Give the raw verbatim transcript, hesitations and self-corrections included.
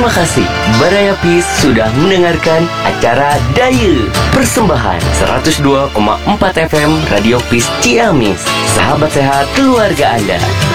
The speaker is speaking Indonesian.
Terima kasih Baraya Peace sudah mendengarkan acara Daya. Persembahan seratus dua koma empat F M Radio Peace Ciamis. Sahabat sehat keluarga Anda.